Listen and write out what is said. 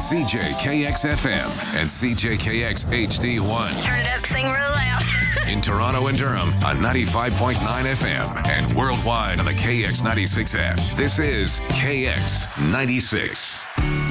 CJKX FM and CJKX HD1. Turn it up, sing real loud. In Toronto and Durham on 95.9 FM and worldwide on the KX96 app. This is KX96.